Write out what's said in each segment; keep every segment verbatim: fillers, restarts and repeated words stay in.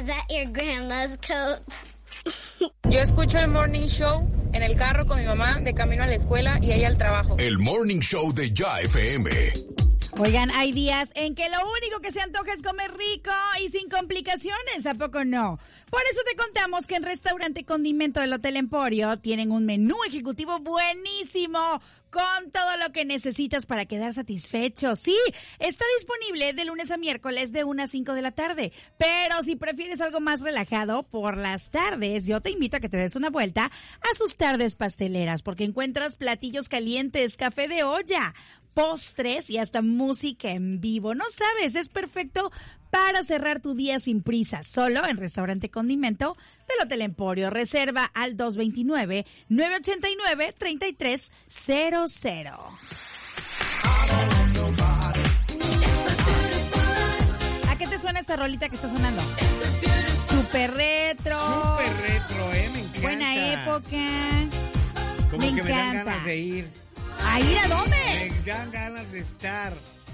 that your grandma's coat? Yo escucho el Morning Show en el carro con mi mamá de camino a la escuela y ella al trabajo. El Morning Show de Ya F M. Oigan, hay días en que lo único que se antoja es comer rico y sin complicaciones, ¿a poco no? Por eso te contamos que en Restaurante Condimento del Hotel Emporio tienen un menú ejecutivo buenísimo con todo lo que necesitas para quedar satisfecho. Sí, está disponible de lunes a miércoles de una a cinco de la tarde, pero si prefieres algo más relajado por las tardes, yo te invito a que te des una vuelta a sus tardes pasteleras, porque encuentras platillos calientes, café de olla, postres y hasta música en vivo. No sabes, es perfecto para cerrar tu día sin prisa, solo en Restaurante Condimento del Hotel Emporio. Reserva al dos dos nueve, nueve ocho nueve, tres tres cero cero. ¿A qué te suena esta rolita que está sonando? Super retro. Super retro, eh, me encanta. Buena época. Como me que encanta. me dan ganas de ir. ¿A ir a dónde? Me dan ganas de estar.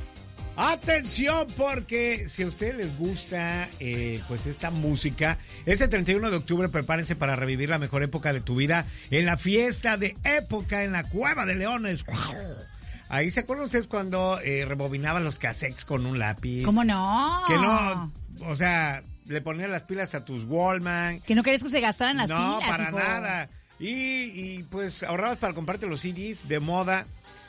Atención, porque si a ustedes les gusta eh, pues esta música, este treinta y uno de octubre prepárense para revivir la mejor época de tu vida en la fiesta de época en la Cueva de Leones. Ahí se acuerdan ustedes cuando eh, rebobinaban los cassettes con un lápiz. ¿Cómo no? Que no, o sea, le ponían las pilas a tus Walkman. Que no querías que se gastaran las no, pilas. No, para hijo. nada. Y, y pues ahorrabas para comprarte los C Ds de moda.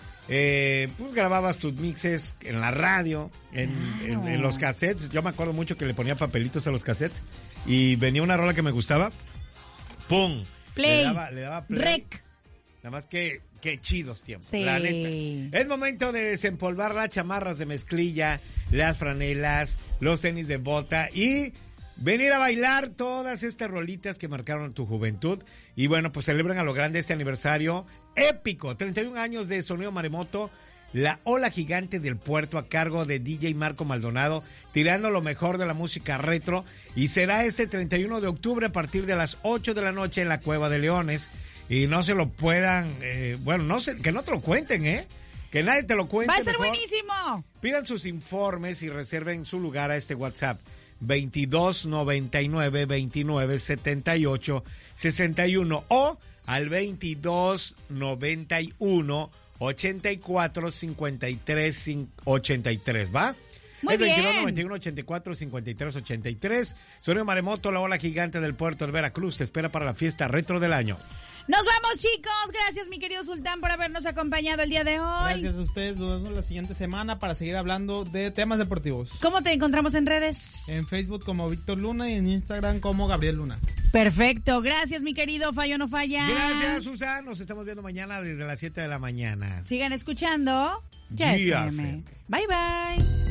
Eh, pues grababas tus mixes en la radio, en, claro. en, en los cassettes. Yo me acuerdo mucho que le ponía papelitos a los cassettes y venía una rola que me gustaba. ¡Pum! Play. Le daba, le daba play. Rec. Nada más que, que chidos tiempos, Sí. la neta. Es momento de desempolvar las chamarras de mezclilla, las franelas, los tenis de bota y venir a bailar todas estas rolitas que marcaron tu juventud. Y bueno, pues celebran a lo grande este aniversario épico, treinta y un años de Sonido Maremoto, la ola gigante del puerto a cargo de D J Marco Maldonado, tirando lo mejor de la música retro. Y será este treinta y uno de octubre a partir de las ocho de la noche en la Cueva de Leones. Y no se lo puedan, eh, bueno, no se, que no te lo cuenten, ¿eh? Que nadie te lo cuente. Va a ser mejor. buenísimo. Pidan sus informes y reserven su lugar a este WhatsApp. veintidós noventa y nueve, veintinueve setenta y ocho sesenta y uno o al veintidós noventa y uno ochenta y cuatro cincuenta y tres ochenta y tres, ¿va? Muy es veintidós bien. noventa y uno ochenta y cuatro cincuenta y tres ochenta y tres. Sonido Maremoto, la ola gigante del puerto de Veracruz, te espera para la fiesta retro del año. Nos vamos, chicos. Gracias, mi querido Sultán, por habernos acompañado el día de hoy. Gracias a ustedes. Nos vemos la siguiente semana para seguir hablando de temas deportivos. ¿Cómo te encontramos en redes? En Facebook como Víctor Luna y en Instagram como Gabriel Luna. Perfecto. Gracias, mi querido Fallo No Falla. Gracias, Susana. Nos estamos viendo mañana desde las siete de la mañana. Sigan escuchando. Ya Ya F M. Bye, bye.